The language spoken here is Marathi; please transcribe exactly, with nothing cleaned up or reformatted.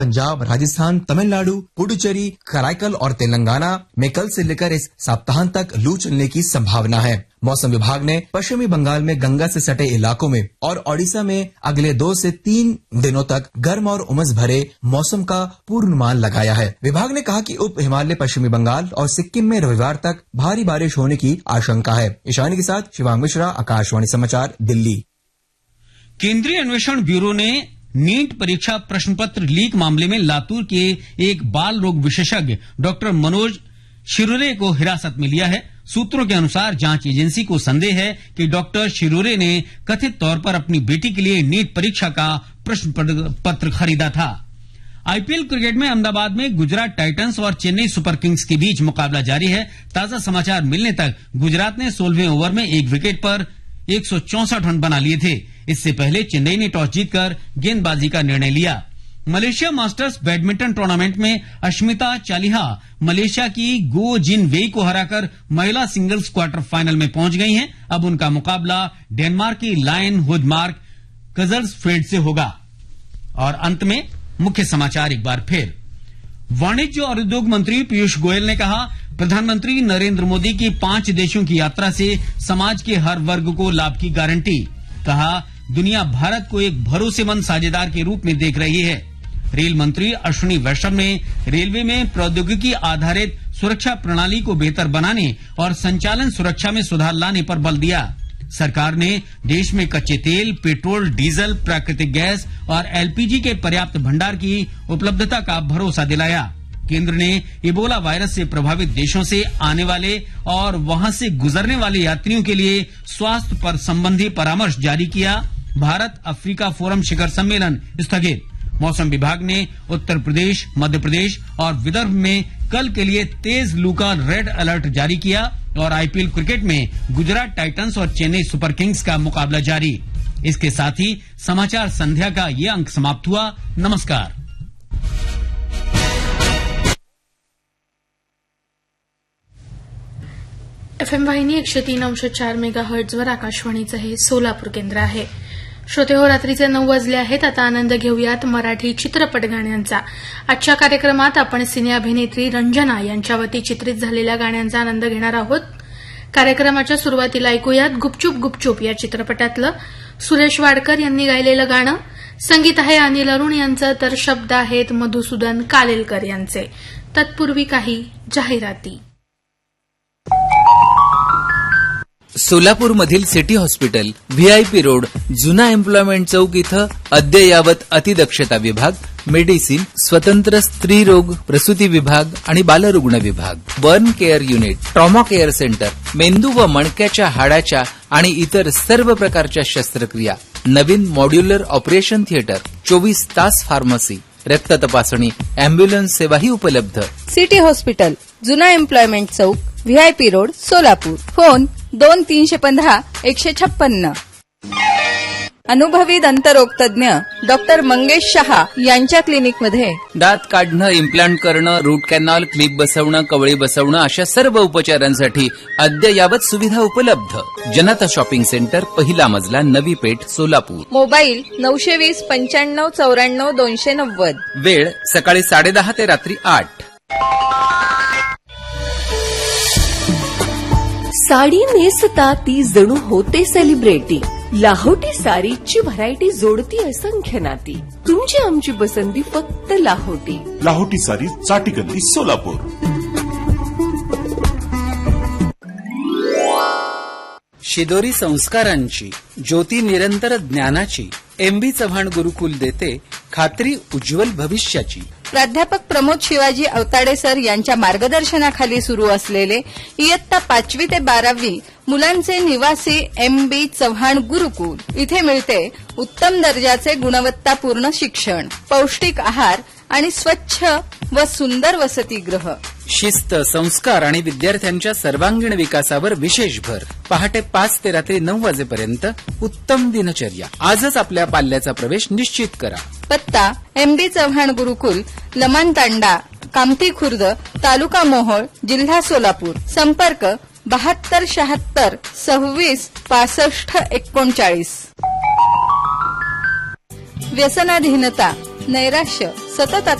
पंजाब, राजस्थान, तमिलनाडु, पुडुचेरी, कराईकल और तेलंगाना में कल से लेकर इस सप्ताहांत तक लू चलने की संभावना है। मौसम विभाग ने पश्चिमी बंगाल में गंगा से सटे इलाकों में और ओडिशा में अगले दो से तीन दिनों तक गर्म और उमस भरे मौसम का पूर्वानुमान लगाया है। विभाग ने कहा कि उप हिमालय पश्चिमी बंगाल और सिक्किम में रविवार तक भारी बारिश होने की आशंका है। ईशानी के साथ शिवांग मिश्रा, आकाशवाणी समाचार, दिल्ली। केंद्रीय अन्वेषण ब्यूरो ने नीट परीक्षा प्रश्न पत्र लीक मामले में लातूर के एक बाल रोग विशेषज्ञ डॉक्टर मनोज शिरोरे को हिरासत में लिया है। सूत्रों के अनुसार जांच एजेंसी को संदेह है कि डॉक्टर शिरोरे ने कथित तौर पर अपनी बेटी के लिए नीट परीक्षा का प्रश्न पत्र खरीदा था। आईपीएल क्रिकेट में अहमदाबाद में गुजरात टाइटंस और चेन्नई सुपर किंग्स के बीच मुकाबला जारी है। ताजा समाचार मिलने तक गुजरात ने सोलहवें ओवर में एक विकेट पर एक सौ चौसठ रन बना लिए थे। इससे पहले चेन्नई ने टॉस जीतकर गेंदबाजी का निर्णय लिया। मलेशिया मास्टर्स बैडमिंटन टूर्नामेंट में अश्मिता चालिहा मलेशिया की गो जिन वेई को हराकर महिला सिंगल्स क्वार्टर फाइनल में पहुंच गई हैं। अब उनका मुकाबला डेनमार्क की लायन हुडमार्क कजर्सफेल्ड से होगा। और अंत में मुख्य समाचार एक बार फिर। वाणिज्य और उद्योग मंत्री पीयूष गोयल ने कहा, प्रधानमंत्री नरेंद्र मोदी की पांच देशों की यात्रा से समाज के हर वर्ग को लाभ की गारंटी। कहा, दुनिया भारत को एक भरोसेमंद साझेदार के रूप में देख रही है। रेल मंत्री अश्विनी वैष्णव ने रेलवे में प्रौद्योगिकी आधारित सुरक्षा प्रणाली को बेहतर बनाने और संचालन सुरक्षा में सुधार लाने पर बल दिया। सरकार ने देश में कच्चे तेल, पेट्रोल, डीजल, प्राकृतिक गैस और एलपीजी के पर्याप्त भंडार की उपलब्धता का भरोसा दिलाया। केंद्र ने इबोला वायरस से प्रभावित देशों से आने वाले और वहां से गुजरने वाले यात्रियों के लिए स्वास्थ्य पर संबंधी परामर्श जारी किया। भारत अफ्रीका फोरम शिखर सम्मेलन स्थगित। मौसम विभाग ने उत्तर प्रदेश, मध्य प्रदेश और विदर्भ में कल के लिए तेज लू का रेड अलर्ट जारी किया। और आईपीएल क्रिकेट में गुजरात टाइटंस और चेन्नई सुपर किंग्स का मुकाबला जारी। इसके साथ ही समाचार संध्या का ये अंक समाप्त हुआ। नमस्कार। एफएम वाहिनी एकशे तीन अंश चार मेगा हर्ट्झवर आकाशवाणीचं हे सोलापूर केंद्र आहे। श्रोते हो, रात्रीचे नऊ वाजले आहेत। आता आनंद घेऊयात मराठी चित्रपट गाण्यांचा। आजच्या कार्यक्रमात आपण सिने अभिनेत्री रंजना यांच्या वती चित्रित झालेल्या गाण्यांचा आनंद घेणार आहोत। कार्यक्रमाच्या सुरुवातीला ऐकूयात गुपचूप गुपचूप या चित्रपटातलं सुरेश वाडकर यांनी गायलेलं गाणं। संगीत आहे अनिल अरुण यांचं, तर शब्द आहेत मधुसूदन कालेलकर यांचे। तत्पूर्वी काही जाहिराती। सोलापूरमधील सिटी हॉस्पिटल, व्हीआयपी रोड, जुना एम्प्लॉयमेंट चौक इथं अद्ययावत अतिदक्षता विभाग, मेडिसिन, स्वतंत्र स्त्री रोग प्रसूती विभाग आणि बालरुग्ण विभाग, burn care unit, trauma care centre, मेंदू व मणक्याच्या हाडाच्या आणि इतर सर्व प्रकारच्या शस्त्रक्रिया, नवीन मॉड्युलर ऑपरेशन थिएटर, चोवीस तास फार्मसी, रक्त तपासणी, अँब्युलन्स सेवाही उपलब्ध। सिटी हॉस्पिटल, जुना एम्प्लॉयमेंट चौक, व्हीआयपी रोड, सोलापूर। फोन दोन तीनशे पंधरा एकशे छप्पन्न। अनुभवी दंतरोग तज्ञ डॉक्टर मंगेश शहा यांच्या क्लिनिकमध्ये दात काढणं, इम्प्लांट करणं, रूट कॅनॉल, क्लिप बसवणं, कवळी बसवणं अशा सर्व उपचारांसाठी अद्ययावत सुविधा उपलब्ध। जनता शॉपिंग सेंटर, पहिला मजला, नवी पेठ, सोलापूर। मोबाईल नऊशे वीस पंच्याण्णव चौऱ्याण्णव दोनशे नव्वद। वेळ सकाळी साडेदहा ते रात्री आठ। साडी नेसता ती जणू होते सेलिब्रिटी। लाहोटी सारीची व्हरायटी जोडती असंख्य नाती। तुमची आमची पसंती फक्त लाहोटी। लाहोटी सारी, चाटीगल्ली, सोलापूर। शिदोरी संस्कारांची, ज्योती निरंतर ज्ञानाची, एमबी चव्हाण गुरुकुल देते खात्री उज्ज्वल भविष्याची। प्राध्यापक प्रमोद शिवाजी अवताडे सर यांच्या मार्गदर्शनाखाली सुरू असलेले इयत्ता पाचवी ते बारावी मुलांचे निवासी एमबी चव्हाण गुरुकुल। इथे मिळते उत्तम दर्जाचे गुणवत्तापूर्ण शिक्षण, पौष्टिक आहार आणि स्वच्छ व सुंदर वसतिगृह। शिस्त, संस्कार आणि विद्यार्थ्यांच्या सर्वांगीण विकासावर विशेष भर। पहाटे पाच ते रात्री नऊ वाजेपर्यंत उत्तम दिनचर्या। आजच आपल्या पाल्याचा प्रवेश निश्चित करा। पत्ता एमबी चव्हाण गुरुकुल, लमान तांडा, कामठी खुर्द, तालुका मोहोळ, जिल्हा सोलापूर। संपर्क बहात्तर शहात्तर सव्वीस पासष्ट एकोणचाळीस। व्यसनाधीनता, नैराश्य सतत